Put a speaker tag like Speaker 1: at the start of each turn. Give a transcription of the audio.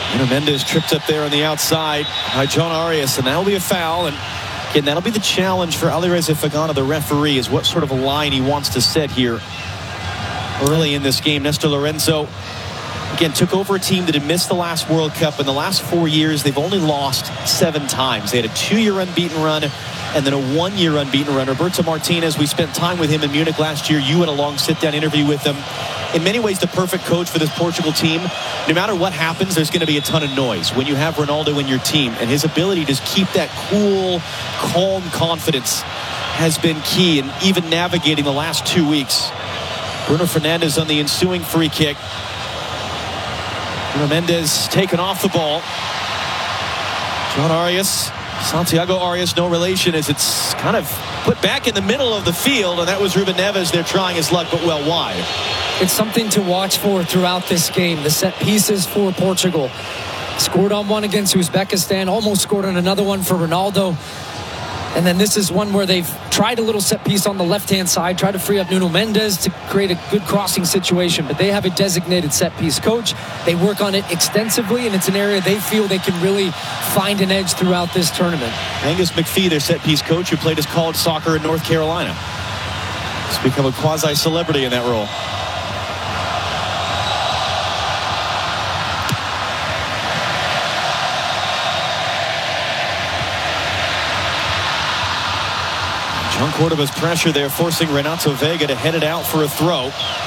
Speaker 1: Mendes tripped up there on the outside by John Arias, and that'll be a foul. And again, that'll be the challenge for Alireza Fagana, the referee, is what sort of a line he wants to set here early in this game. Nestor Lorenzo, again, took over a team that had missed the last World Cup. In the last 4 years, they've only lost 7 times. They had a 2-year unbeaten run and then a 1-year unbeaten run. Roberto Martinez, we spent time with him in Munich last year. You had a long sit-down interview with him. In many ways, the perfect coach for this Portugal team. No matter what happens, there's going to be a ton of noise when you have Ronaldo in your team. And his ability to keep that cool, calm confidence has been key in even navigating the last 2 weeks. Bruno Fernandes on the ensuing free kick. Bruno Mendes taken off the ball. John Arias, Santiago Arias, no relation, as it's kind of put back in the middle of the field, and that was Ruben Neves there trying his luck, but well wide.
Speaker 2: It's something to watch for throughout this game. The set pieces for Portugal. Scored on one against Uzbekistan, almost scored on another one for Ronaldo. And then this is one where they've tried a little set piece on the left-hand side, tried to free up Nuno Mendes to create a good crossing situation, but they have a designated set piece coach. They work on it extensively, and it's an area they feel they can really find an edge throughout this tournament.
Speaker 1: Angus McPhee, their set piece coach, who played his college soccer in North Carolina. He's become a quasi-celebrity in that role. John Cordoba's pressure there, forcing Renato Vega to head it out for a throw.